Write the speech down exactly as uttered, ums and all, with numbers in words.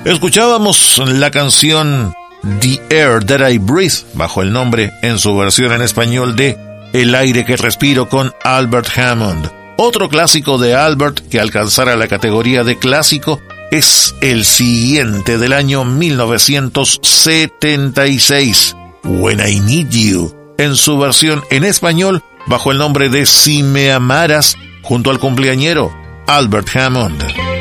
Escuchábamos la canción The Air That I Breathe, bajo el nombre en su versión en español de El aire que respiro, con Albert Hammond. Otro clásico de Albert que alcanzara la categoría de clásico es el siguiente, del año mil novecientos setenta y seis, When I Need You, en su versión en español bajo el nombre de Si Me Amaras, junto al cumpleañero Albert Hammond.